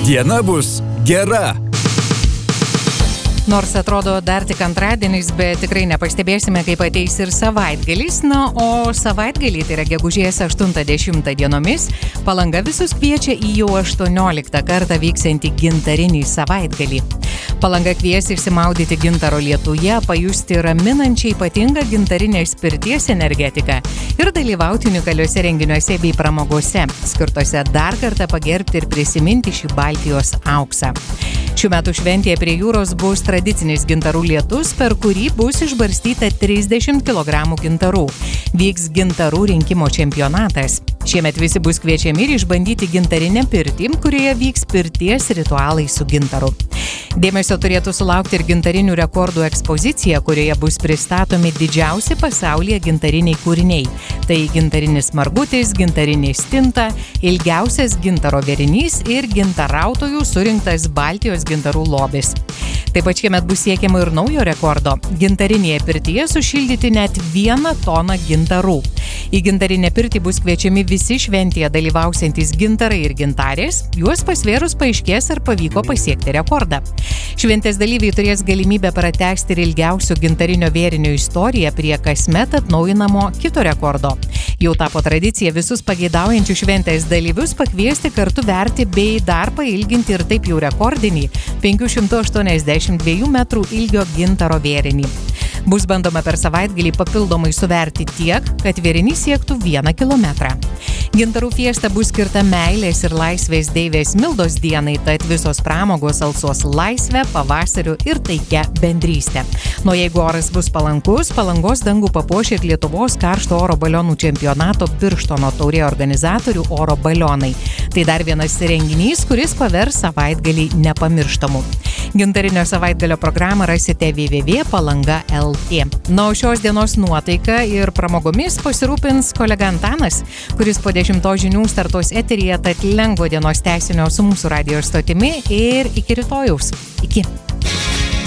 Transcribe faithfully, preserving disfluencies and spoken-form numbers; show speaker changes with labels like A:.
A: diena bus gera.
B: Nors atrodo dar tik antradienis, bet tikrai nepastebėsime, kaip ateis ir savaitgalis. Na, o savaitgalį, tai yra gegužės aštuntą dešimtą dienomis, Palanga visus kviečia į jau aštuonioliktą kartą vyksiantį gintarinį savaitgalį. Palanga kvies išsimaudyti gintaro lietuje, pajusti raminančiai ypatingą gintarinės pirties energetiką ir dalyvauti unikaliuose renginiuose bei pramogose, skirtose dar kartą pagerbti ir prisiminti šį Baltijos auksą. Šių metų šventėje prie jūros bus tradicinis gintarų lietus, per kurį bus išbarstyta trisdešimt kilogramų gintarų. Vyks gintarų rinkimo čempionatas. Šiemet visi bus kviečiami ir išbandyti gintarinę pirtį, kurioje vyks pirties ritualai su gintaru. Dėmesio turėtų sulaukti ir gintarinių rekordų ekspozicija, kurioje bus pristatomi didžiausi pasaulyje gintariniai kūriniai. Tai gintarinis margutis, gintarinė stinta, ilgiausias gintaro vėrinys ir gintarautojų surinktas Baltijos gintarų lobis. Taip pat šiemet bus siekiama ir naujo rekordo – gintarinėje pirtyje sušildyti net vieną toną gintarų. Į gintarinę pirtį bus kviečiami visi šventėje dalyvausiantys gintarai ir gintarės, juos pasvėrus paaiškės, ar pavyko pasiekti rekordą. Šventės dalyviai turės galimybę pratęsti ir ilgiausio gintarinio vėrinio istoriją prie kasmet atnaujinamo kito rekordo. Jau tapo tradicija visus pageidaujančių šventės dalyvius pakviesti kartu verti bei dar pailginti ir taip jau rekordinį penkių šimtų aštuoniasdešimt dviejų metrų ilgio gintaro vėrinį. Bus bandoma per savaitgalį papildomai suverti tiek, kad vėrinys siektų vieną kilometrą. Gintarų fiesta bus skirta meilės ir laisvės deivės Mildos dienai, tad visos pramogos alsuos laisvę, pavasariu ir taikia bendrystę. Nuo jeigu oras bus palankus, Palangos dangų papuoš ir Lietuvos karšto oro balionų čempionato Birštono taurė organizatorių oro balionai. Tai dar vienas renginys, kuris pavers savaitgalį nepamirštamu. Gintarinio savaitgalio programą rasite w w w taškas palanga taškas l t. Na, o šios dienos nuotaika ir pramogomis pasirūpins kolega Antanas, kuris po dešimtos žinių startuos eteryje, tad lengvo dienos tęsinio su mūsų radijo stotimi ir iki rytojaus. Iki.